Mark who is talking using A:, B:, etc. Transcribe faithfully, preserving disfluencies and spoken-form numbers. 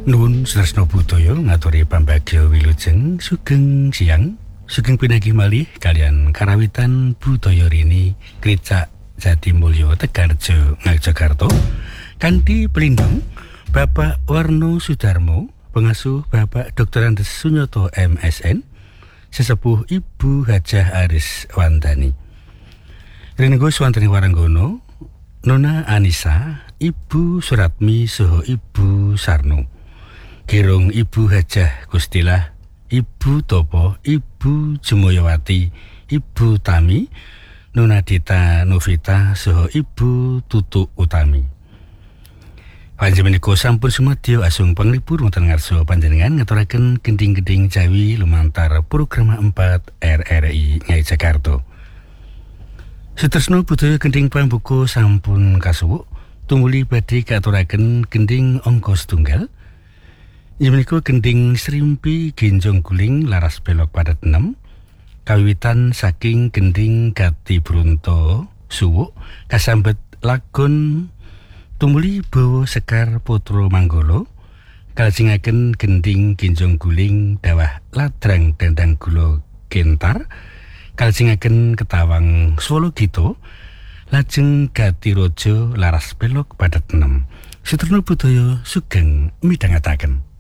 A: Nuwun Sresna Budaya ngaturi pambagya wilujeng sugeng siang sugeng pinanggih malih kalian karawitan budaya rini Gereja Jatimulya Tegarjo Ngayogyakarta kanthi pelindung Bapak Warno Sudarmo, pengasuh Bapak Doktor Andes Sunyoto M S N, sesepuh Ibu Hajah Aris Wandani. Rinenggo swantene waranggono Nona Anissa, Ibu Suratmi saha Ibu Sarno. Kirung Ibu Hajah Gustilah, Ibu Topo, Ibu Jumoyawati, Ibu Tami, Nona Dita Novita saha Ibu Tutu Utami. Panjenengan sampun sumadyo asung panglipur wonten ngarsa panjenengan ngaturaken gending-gending Jawi lumantar program empat R R I Ngayogyakarta. Sutresna budaya gending pambuka sampun kasuwuk, tumuli badhe katuraken gending angka setunggal. Menika gending Srimpi Genjong Guling laras belok padat enam, kawiwitan saking gending Gati Brunto suwuk kasambet lagon tumuli bawa Sekar Putra Manggala, kalajengaken gending Genjong Guling dawah ladrang Dendang Gula Gentar, kalajengaken Ketawang Swala Gita, lajeng Gati Raja laras belok padat enam. Sutresna budaya sugeng midhangetaken.